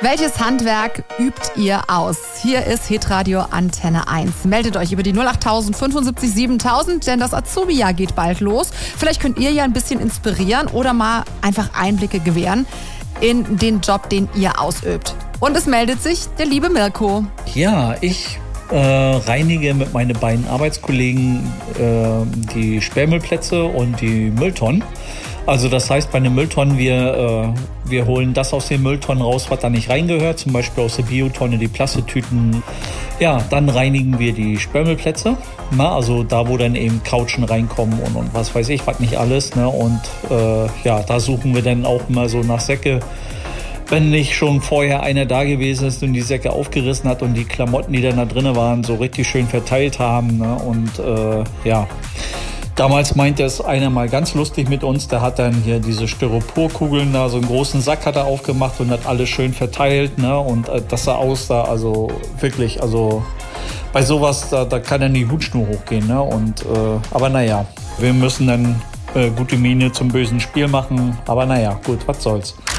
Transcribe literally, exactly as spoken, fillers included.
Welches Handwerk übt ihr aus? Hier ist Hitradio Antenne eins. Meldet euch über die null acht fünfundsiebzig siebentausend, denn das Azubi-Jahr geht bald los. Vielleicht könnt ihr ja ein bisschen inspirieren oder mal einfach Einblicke gewähren in den Job, den ihr ausübt. Und es meldet sich der liebe Mirko. Ja, ich äh, reinige mit meinen beiden Arbeitskollegen äh, die Sperrmüllplätze und die Mülltonnen. Also das heißt, bei den Mülltonnen, wir, äh, wir holen das aus den Mülltonnen raus, was da nicht reingehört. Zum Beispiel aus der Biotonne die Plastiktüten. Ja, dann reinigen wir die Sperrmüllplätze. Na, also da, wo dann eben Couchen reinkommen und, und was weiß ich, was nicht alles. Ne? Und äh, ja, da suchen wir dann auch immer so nach Säcke. Wenn nicht schon vorher einer da gewesen ist und die Säcke aufgerissen hat und die Klamotten, die dann da drin waren, so richtig schön verteilt haben. Ne? Und äh, ja... Damals meinte es einer mal ganz lustig mit uns, der hat dann hier diese Styroporkugeln da, so einen großen Sack hat er aufgemacht und hat alles schön verteilt, ne? Und äh, das sah aus da, also wirklich, also bei sowas, da, da kann dann die Hutschnur hochgehen, ne? Und, äh, aber naja, wir müssen dann äh, gute Miene zum bösen Spiel machen, aber naja, gut, was soll's.